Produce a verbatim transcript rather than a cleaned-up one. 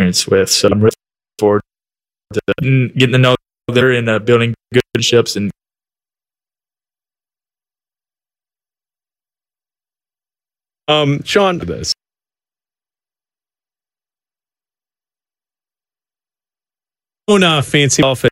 experience with. So I'm really looking forward to getting to know them and uh, building good relationships. And um, Sean, this. Own a fancy golf